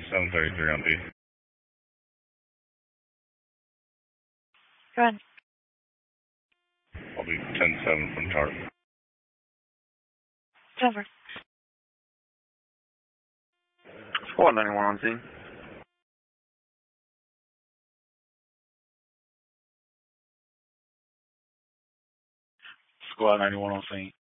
733 on B. Go ahead. I'll be 10-7 from target. Over. Squad 91 on scene. Squad 91 on scene.